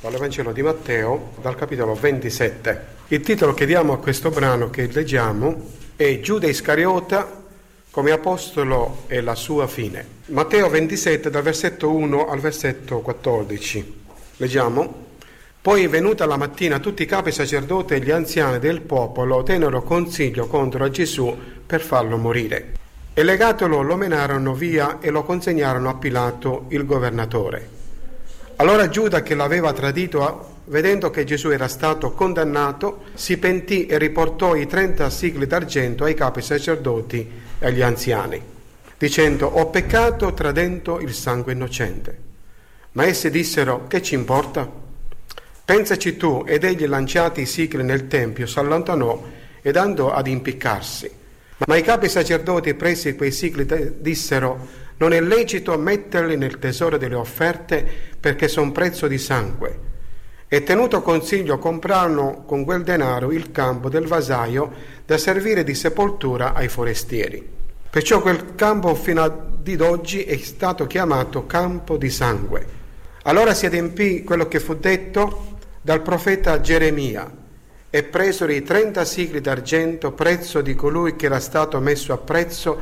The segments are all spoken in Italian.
dall'Evangelo di Matteo, dal capitolo 27. Il titolo che diamo a questo brano che leggiamo è Giuda Iscariota come apostolo e la sua fine. Matteo 27, dal versetto 1 al versetto 14. Leggiamo. Poi, venuta la mattina, tutti i capi sacerdoti e gli anziani del popolo tennero consiglio contro Gesù per farlo morire. E legatelo lo menarono via e lo consegnarono a Pilato, il governatore. Allora Giuda, che l'aveva tradito, vedendo che Gesù era stato condannato, si pentì e riportò i 30 sicli d'argento ai capi sacerdoti e agli anziani, dicendo: ho peccato tradendo il sangue innocente. Ma essi dissero: che ci importa? Pensaci tu. Ed egli, lanciati i sicli nel tempio, s'allontanò ed andò ad impiccarsi. Ma i capi sacerdoti, presi quei sicli, dissero: non è lecito metterli nel tesoro delle offerte, perché son prezzo di sangue. E tenuto consiglio, comprarono con quel denaro il campo del vasaio da servire di sepoltura ai forestieri. Perciò quel campo fino ad oggi è stato chiamato campo di sangue. Allora si adempì quello che fu detto dal profeta Geremia, e presero i 30 sicli d'argento, prezzo di colui che era stato messo a prezzo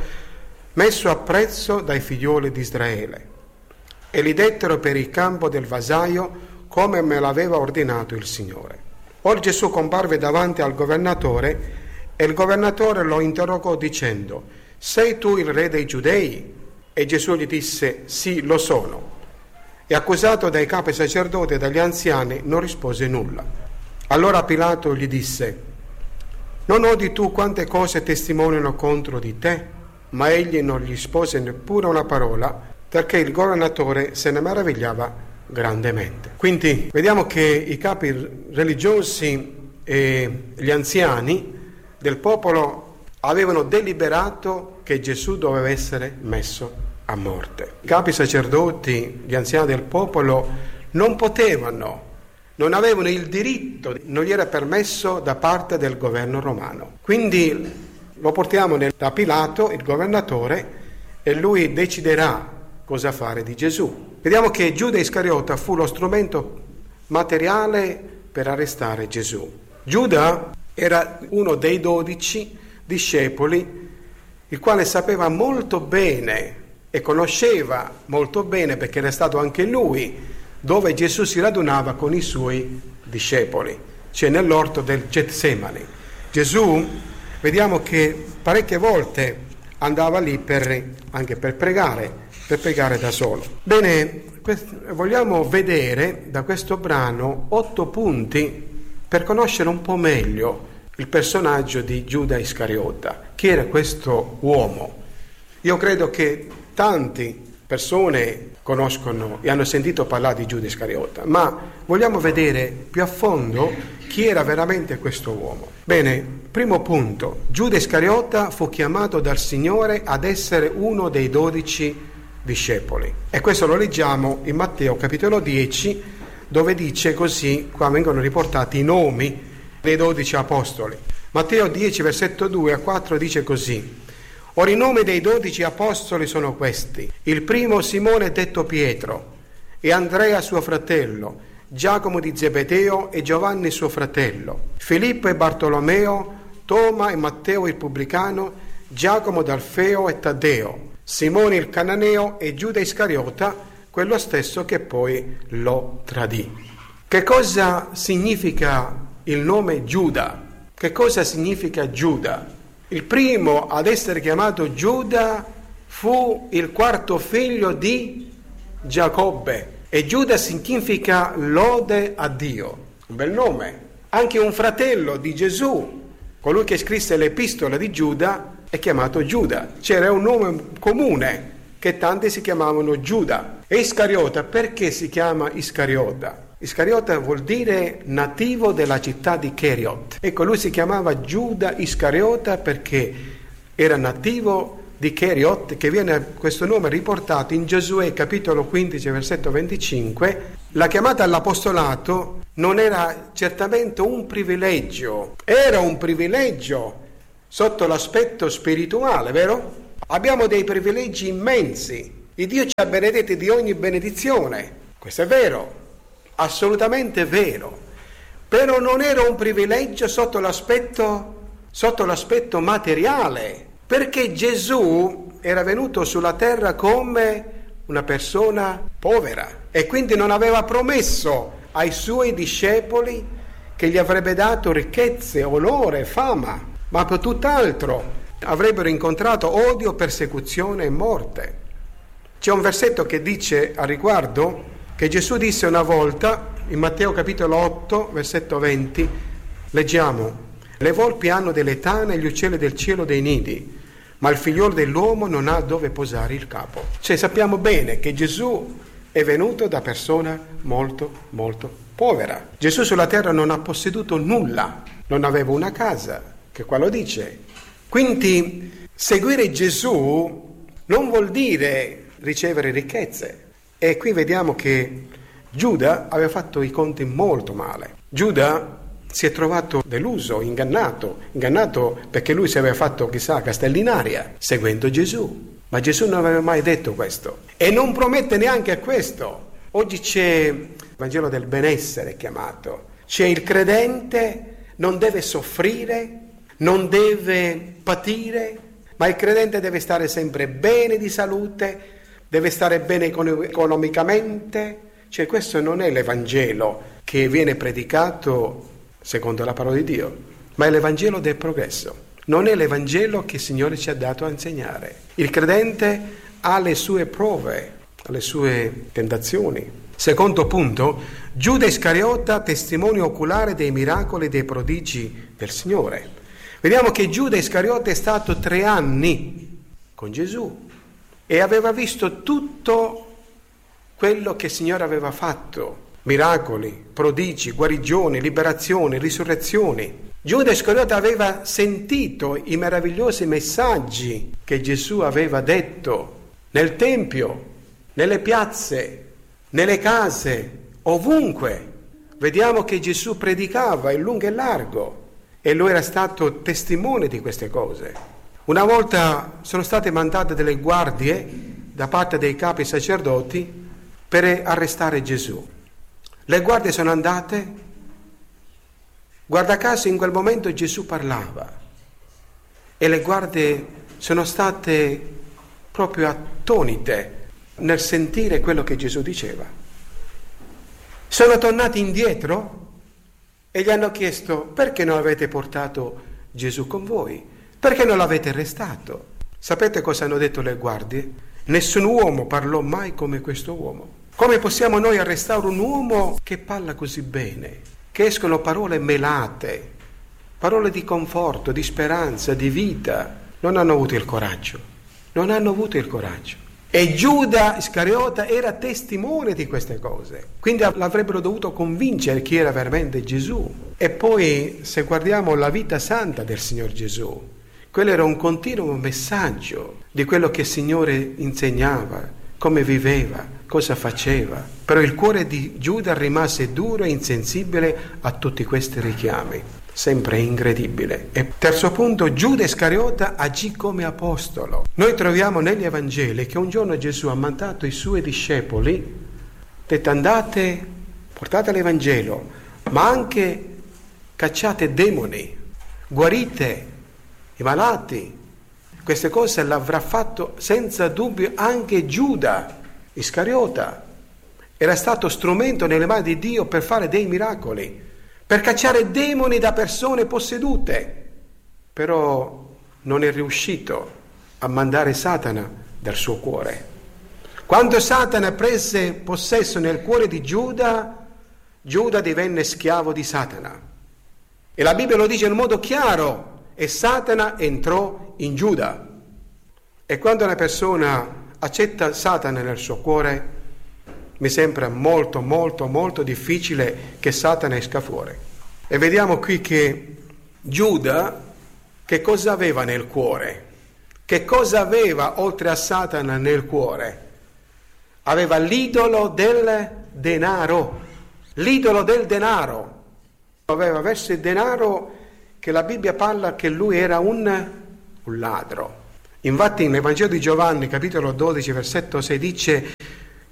dai figlioli di Israele, e li dettero per il campo del vasaio, come me l'aveva ordinato il Signore. Or Gesù comparve davanti al governatore, e il governatore lo interrogò dicendo: sei tu il re dei Giudei? E Gesù gli disse: sì, lo sono. E accusato dai capi sacerdoti e dagli anziani, non rispose nulla. Allora Pilato gli disse: non odi tu quante cose testimoniano contro di te? Ma egli non gli rispose neppure una parola, perché il governatore se ne meravigliava grandemente. Quindi vediamo che i capi religiosi e gli anziani del popolo avevano deliberato che Gesù doveva essere messo a morte. I capi sacerdoti, gli anziani del popolo non avevano il diritto, non gli era permesso da parte del governo romano. Quindi lo portiamo da Pilato, il governatore, e lui deciderà cosa fare di Gesù. Vediamo che Giuda Iscariota fu lo strumento materiale per arrestare Gesù. Giuda era uno dei 12 discepoli, il quale sapeva molto bene e conosceva molto bene, perché era stato anche lui dove Gesù si radunava con i suoi discepoli, cioè nell'orto del Getsemani. Gesù, vediamo che parecchie volte andava lì anche per pregare da solo. Bene, vogliamo vedere da questo brano 8 punti per conoscere un po' meglio il personaggio di Giuda Iscariota. Chi era questo uomo? Io credo che tante persone conoscono e hanno sentito parlare di Giuda Iscariota, ma vogliamo vedere più a fondo chi era veramente questo uomo. Bene, primo punto: Giuda Iscariota fu chiamato dal Signore ad essere uno dei 12 discepoli, e questo lo leggiamo in Matteo capitolo 10, dove dice così, qua vengono riportati i nomi dei 12 apostoli. Matteo 10 versetto 2 a 4 dice così: ora i nomi dei 12 apostoli sono questi: il primo Simone detto Pietro, e Andrea suo fratello, Giacomo di Zebedeo e Giovanni suo fratello, Filippo e Bartolomeo, Toma e Matteo il pubblicano, Giacomo d'Alfeo e Taddeo, Simone il cananeo e Giuda Iscariota, quello stesso che poi lo tradì. Che cosa significa il nome Giuda? Che cosa significa Giuda? Il primo ad essere chiamato Giuda fu il quarto figlio di Giacobbe, e Giuda significa lode a Dio, un bel nome. Anche un fratello di Gesù, colui che scrisse l'epistola di Giuda, è chiamato Giuda. C'era un nome comune che tanti si chiamavano Giuda. E Iscariota, perché si chiama Iscariota? Iscariota vuol dire nativo della città di Cheriot. Ecco, lui si chiamava Giuda Iscariota perché era nativo di Cheriot, che viene questo nome riportato in Giosuè capitolo 15 versetto 25. La chiamata all'apostolato non era certamente un privilegio, era un privilegio sotto l'aspetto spirituale, vero? Abbiamo dei privilegi immensi, il Dio ci ha benedetti di ogni benedizione, questo è vero, assolutamente vero, però non era un privilegio sotto l'aspetto materiale, perché Gesù era venuto sulla terra come una persona povera e quindi non aveva promesso ai suoi discepoli che gli avrebbe dato ricchezze, onore, fama, ma per tutt'altro. Avrebbero incontrato odio, persecuzione e morte. C'è un versetto che dice a riguardo che Gesù disse una volta, in Matteo capitolo 8, versetto 20, leggiamo: le volpi hanno delle tane e gli uccelli del cielo dei nidi, ma il figliolo dell'uomo non ha dove posare il capo. Cioè sappiamo bene che Gesù è venuto da persona molto, molto povera. Gesù sulla terra non ha posseduto nulla, non aveva una casa, che qua lo dice. Quindi seguire Gesù non vuol dire ricevere ricchezze. E qui vediamo che Giuda aveva fatto i conti molto male. Giuda si è trovato deluso, ingannato perché lui si aveva fatto, chissà, castelli in aria, seguendo Gesù. Ma Gesù non aveva mai detto questo. E non promette neanche questo. Oggi c'è il Vangelo del benessere chiamato. C'è il credente, non deve soffrire, non deve patire, ma il credente deve stare sempre bene di salute, deve stare bene economicamente. Cioè questo non è l'Evangelo che viene predicato secondo la parola di Dio, ma è l'Evangelo del progresso. Non è l'Evangelo che il Signore ci ha dato a insegnare. Il credente ha le sue prove, ha le sue tentazioni. Secondo punto, Giuda Iscariota, testimone oculare dei miracoli e dei prodigi del Signore. Vediamo che Giuda Iscariota è stato 3 anni con Gesù e aveva visto tutto quello che il Signore aveva fatto. Miracoli, prodigi, guarigioni, liberazioni, risurrezioni. Giuda Iscariota aveva sentito i meravigliosi messaggi che Gesù aveva detto nel Tempio, nelle piazze, nelle case, ovunque. Vediamo che Gesù predicava in lungo e largo e lui era stato testimone di queste cose. Una volta sono state mandate delle guardie da parte dei capi sacerdoti per arrestare Gesù. Le guardie sono andate. Guarda caso in quel momento Gesù parlava e le guardie sono state proprio attonite nel sentire quello che Gesù diceva. Sono tornati indietro e gli hanno chiesto: perché non avete portato Gesù con voi? Perché non l'avete arrestato? Sapete cosa hanno detto le guardie? Nessun uomo parlò mai come questo uomo. Come possiamo noi arrestare un uomo che parla così bene? Che escono parole melate, parole di conforto, di speranza, di vita. Non hanno avuto il coraggio. E Giuda Iscariota era testimone di queste cose. Quindi l'avrebbero dovuto convincere chi era veramente Gesù. E poi, se guardiamo la vita santa del Signor Gesù, quello era un continuo messaggio di quello che il Signore insegnava, come viveva, cosa faceva. Però il cuore di Giuda rimase duro e insensibile a tutti questi richiami. Sempre incredibile. E terzo punto, Giuda Iscariota agì come apostolo. Noi troviamo negli Evangeli che un giorno Gesù ha mandato i suoi discepoli, ha detto: andate, portate l'Evangelo, ma anche cacciate demoni, guarite i malati. Queste cose l'avrà fatto senza dubbio anche Giuda Iscariota. Era stato strumento nelle mani di Dio per fare dei miracoli, per cacciare demoni da persone possedute, però non è riuscito a mandare Satana dal suo cuore. Quando Satana prese possesso nel cuore di Giuda, Giuda divenne schiavo di Satana. E la Bibbia lo dice in modo chiaro: e Satana entrò in Giuda. E quando una persona accetta Satana nel suo cuore, mi sembra molto molto molto difficile che Satana esca fuori. E vediamo qui che Giuda che cosa aveva nel cuore? Che cosa aveva oltre a Satana nel cuore? Aveva l'idolo del denaro. L'idolo del denaro. Aveva verso il denaro, che la Bibbia parla che lui era un ladro. Infatti nel Vangelo di Giovanni capitolo 12 versetto 6 dice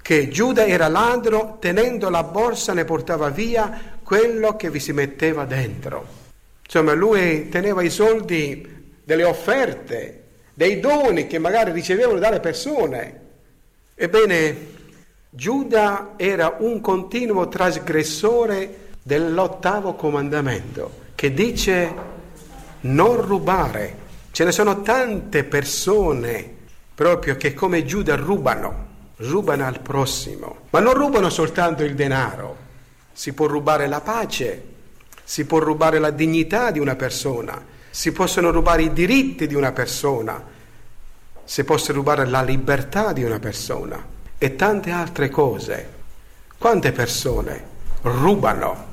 che Giuda era ladro, tenendo la borsa ne portava via quello che vi si metteva dentro. Insomma, lui teneva i soldi delle offerte, dei doni che magari ricevevano dalle persone. Ebbene, Giuda era un continuo trasgressore dell'8° comandamento, che dice non rubare. Ce ne sono tante persone proprio che come Giuda rubano al prossimo, ma non rubano soltanto il denaro. Si può rubare la pace, si può rubare la dignità di una persona, si possono rubare i diritti di una persona, si può rubare la libertà di una persona e tante altre cose. Quante persone rubano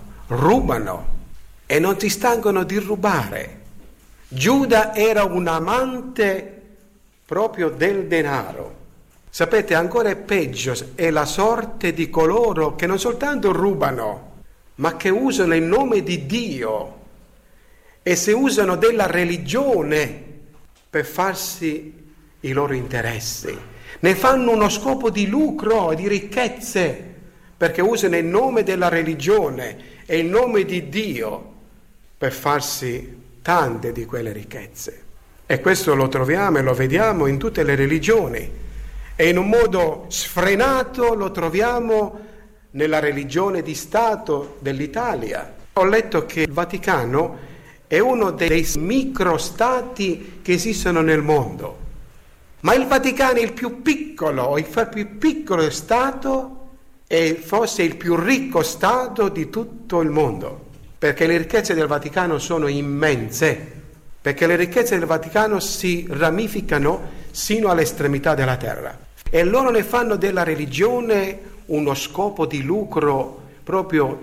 e non si stancano di rubare. Giuda era un amante proprio del denaro. Sapete, ancora è peggio è la sorte di coloro che non soltanto rubano, ma che usano il nome di Dio e se usano della religione per farsi i loro interessi. Ne fanno uno scopo di lucro, di ricchezze, perché usano il nome della religione e il nome di Dio per farsi tante di quelle ricchezze. E questo lo troviamo e lo vediamo in tutte le religioni. E in un modo sfrenato lo troviamo nella religione di Stato dell'Italia. Ho letto che il Vaticano è uno dei microstati che esistono nel mondo. Ma il Vaticano è il più piccolo Stato e forse il più ricco Stato di tutto il mondo, perché le ricchezze del Vaticano sono immense, perché le ricchezze del Vaticano si ramificano sino all'estremità della terra e loro ne fanno della religione uno scopo di lucro proprio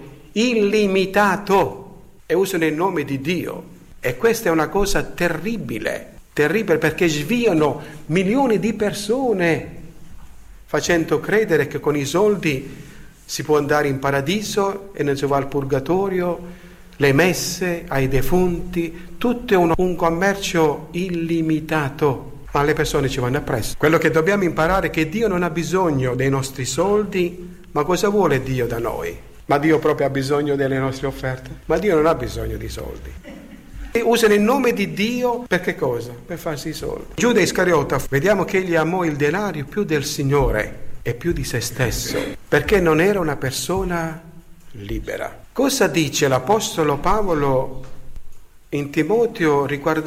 illimitato e usano il nome di Dio. E questa è una cosa terribile perché sviano milioni di persone facendo credere che con i soldi si può andare in paradiso e non si va al purgatorio, le messe ai defunti, tutto è un commercio illimitato. Ma le persone ci vanno appresso. Quello che dobbiamo imparare è che Dio non ha bisogno dei nostri soldi, ma cosa vuole Dio da noi? Ma Dio proprio ha bisogno delle nostre offerte? Ma Dio non ha bisogno di soldi. E usano il nome di Dio per che cosa? Per farsi i soldi. Giuda Iscariota, vediamo che egli amò il denaro più del Signore e più di se stesso, perché non era una persona libera. Cosa dice l'Apostolo Paolo in Timoteo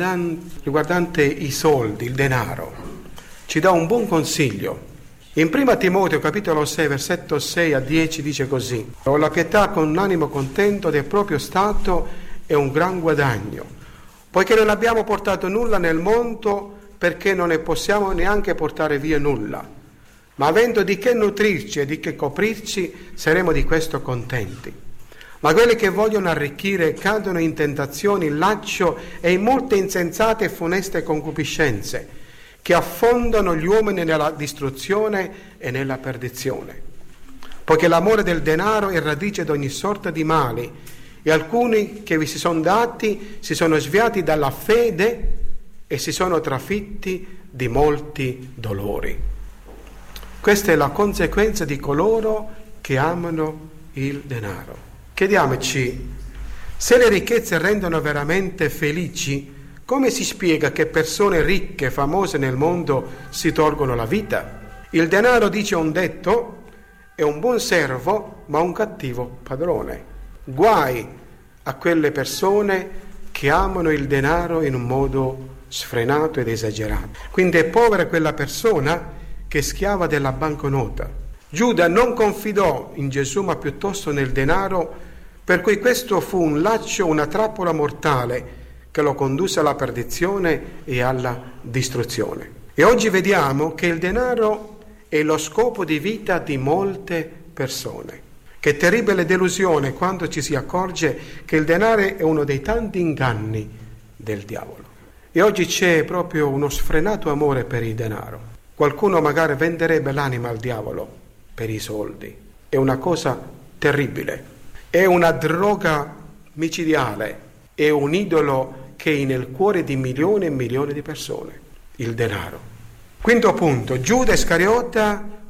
riguardante i soldi, il denaro? Ci dà un buon consiglio. In 1 Timoteo capitolo 6 versetto 6 a 10 dice così: «O la pietà con animo contento del proprio stato è un gran guadagno, poiché non abbiamo portato nulla nel mondo, perché non ne possiamo neanche portare via nulla, ma avendo di che nutrirci e di che coprirci saremo di questo contenti. Ma quelli che vogliono arricchire cadono in tentazioni, in laccio e in molte insensate e funeste concupiscenze, che affondano gli uomini nella distruzione e nella perdizione. Poiché l'amore del denaro è radice di ogni sorta di mali, e alcuni che vi si sono dati si sono sviati dalla fede e si sono trafitti di molti dolori». Questa è la conseguenza di coloro che amano il denaro. Chiediamoci, se le ricchezze rendono veramente felici, come si spiega che persone ricche, famose nel mondo, si tolgono la vita? Il denaro, dice un detto, è un buon servo ma un cattivo padrone. Guai a quelle persone che amano il denaro in un modo sfrenato ed esagerato. Quindi è povera quella persona che è schiava della banconota. Giuda non confidò in Gesù ma piuttosto nel denaro, per cui questo fu un laccio, una trappola mortale che lo condusse alla perdizione e alla distruzione. E oggi vediamo che il denaro è lo scopo di vita di molte persone. Che terribile delusione quando ci si accorge che il denaro è uno dei tanti inganni del diavolo. E oggi c'è proprio uno sfrenato amore per il denaro. Qualcuno magari venderebbe l'anima al diavolo per i soldi. È una cosa terribile. È una droga micidiale, è un idolo che è nel cuore di milioni e milioni di persone, il denaro. Quinto punto, Giuda Iscariota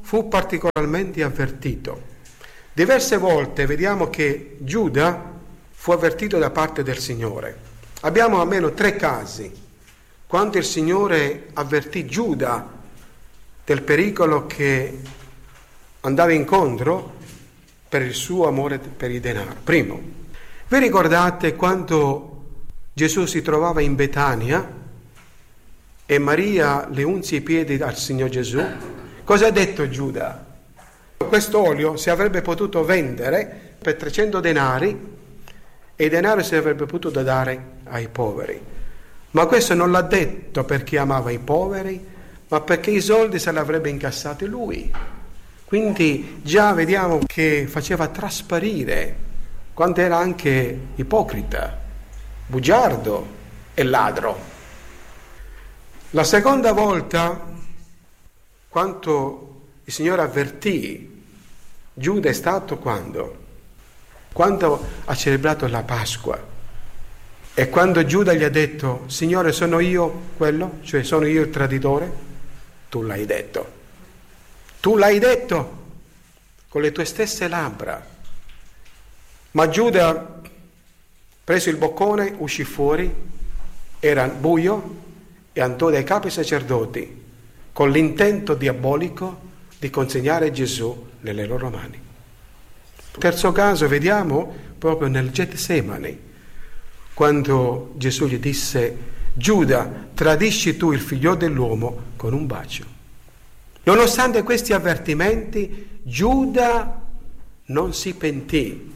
fu particolarmente avvertito. Diverse volte vediamo che Giuda fu avvertito da parte del Signore. Abbiamo almeno 3 casi quando il Signore avvertì Giuda del pericolo che andava incontro per il suo amore per il denaro. Primo, vi ricordate quando Gesù si trovava in Betania e Maria le unse i piedi al Signor Gesù? Cosa ha detto Giuda? Questo olio si avrebbe potuto vendere per 300 denari e il denaro si avrebbe potuto dare ai poveri. Ma questo non l'ha detto perché amava i poveri, ma perché i soldi se li avrebbe incassati lui. Quindi già vediamo che faceva trasparire quanto era anche ipocrita, bugiardo e ladro. La seconda volta, quanto il Signore avvertì Giuda, è stato quando ha celebrato la Pasqua e quando Giuda gli ha detto: Signore, sono io quello? Cioè sono io il traditore? Tu l'hai detto con le tue stesse labbra. Ma Giuda, preso il boccone, uscì fuori, era buio, e andò dai capi sacerdoti con l'intento diabolico di consegnare Gesù nelle loro mani. Terzo caso vediamo proprio nel Getsemani, quando Gesù gli disse: Giuda, tradisci tu il figlio dell'uomo con un bacio. Nonostante questi avvertimenti, Giuda non si pentì,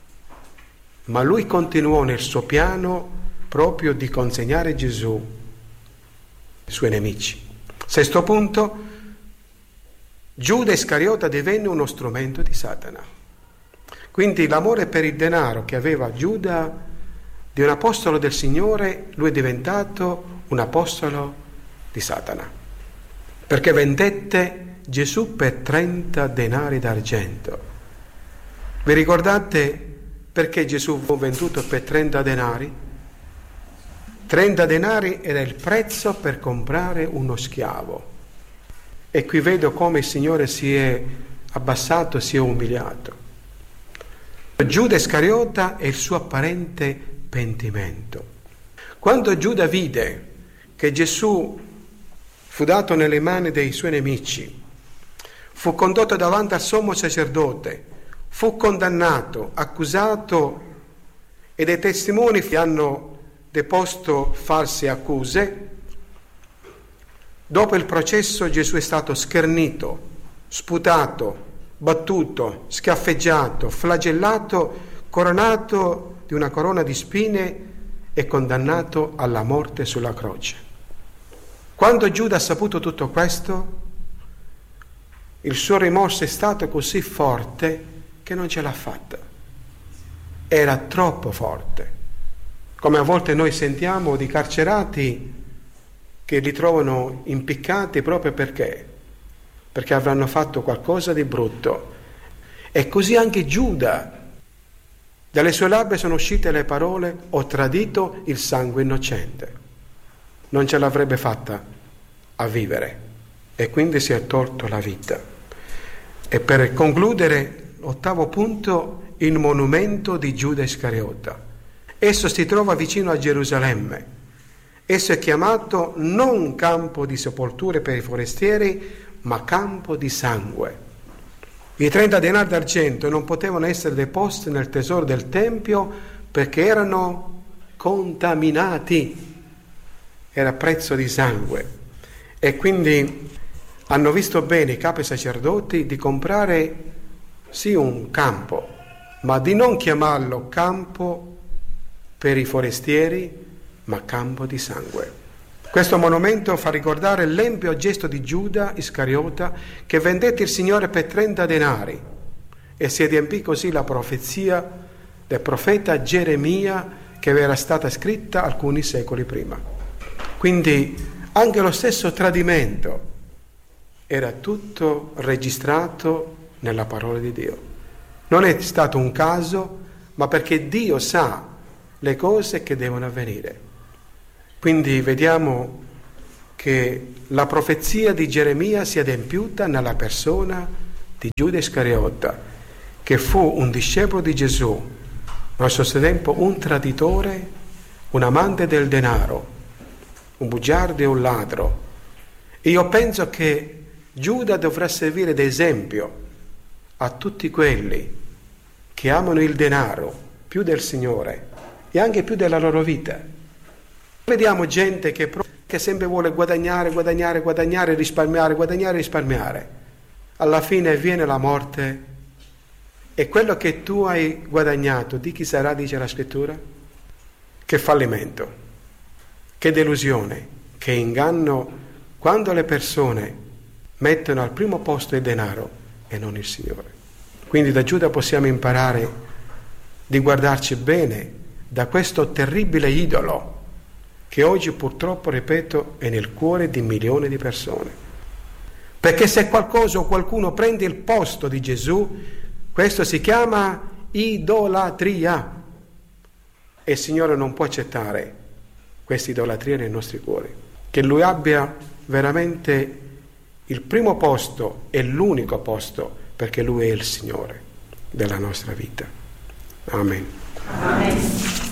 ma lui continuò nel suo piano proprio di consegnare Gesù ai suoi nemici. Sesto punto, Giuda Iscariota divenne uno strumento di Satana. Quindi l'amore per il denaro che aveva Giuda, di un apostolo del Signore, lui è diventato un apostolo di Satana, perché vendette Gesù per 30 denari d'argento. Vi ricordate perché Gesù fu venduto per 30 denari? 30 denari era il prezzo per comprare uno schiavo. E qui vedo come il Signore si è abbassato, si è umiliato. Giuda Iscariota è il suo apparente pentimento. Quando Giuda vide che Gesù fu dato nelle mani dei suoi nemici, fu condotto davanti al sommo sacerdote, fu condannato, accusato, e dei testimoni hanno deposto false accuse, dopo il processo Gesù è stato schernito, sputato, battuto, schiaffeggiato, flagellato, coronato di una corona di spine e condannato alla morte sulla croce. Quando Giuda ha saputo tutto questo, il suo rimorso è stato così forte che non ce l'ha fatta. Era troppo forte. Come a volte noi sentiamo di carcerati che li trovano impiccati proprio perché avranno fatto qualcosa di brutto. E così anche Giuda, dalle sue labbra sono uscite le parole: ho tradito il sangue innocente. Non ce l'avrebbe fatta a vivere e quindi si è tolto la vita. E per concludere, 8° punto, il monumento di Giuda Iscariota. Esso si trova vicino a Gerusalemme. Esso è chiamato non campo di sepolture per i forestieri, ma campo di sangue. I 30 denari d'argento non potevano essere deposti nel tesoro del Tempio perché erano contaminati. Era prezzo di sangue. E quindi hanno visto bene i capi sacerdoti di comprare sì un campo, ma di non chiamarlo campo per i forestieri, ma campo di sangue. Questo monumento fa ricordare l'empio gesto di Giuda Iscariota che vendette il Signore per 30 denari e si adempì così la profezia del profeta Geremia che era stata scritta alcuni secoli prima. Quindi anche lo stesso tradimento era tutto registrato nella parola di Dio. Non è stato un caso, ma perché Dio sa le cose che devono avvenire. Quindi vediamo che la profezia di Geremia sia adempiuta nella persona di Giuda Iscariota, che fu un discepolo di Gesù, ma allo stesso tempo un traditore, un amante del denaro, un bugiardo e un ladro. E io penso che Giuda dovrà servire d'esempio a tutti quelli che amano il denaro più del Signore e anche più della loro vita. Vediamo gente che sempre vuole guadagnare, risparmiare. Alla fine viene la morte e quello che tu hai guadagnato, di chi sarà, dice la Scrittura? Che fallimento, che delusione, che inganno, quando le persone mettono al primo posto il denaro e non il Signore. Quindi da Giuda possiamo imparare di guardarci bene da questo terribile idolo che oggi purtroppo, ripeto, è nel cuore di milioni di persone. Perché se qualcosa o qualcuno prende il posto di Gesù, questo si chiama idolatria. E il Signore non può accettare questa idolatria nei nostri cuori. Che Lui abbia veramente il primo posto e l'unico posto, perché Lui è il Signore della nostra vita. Amen. Amen.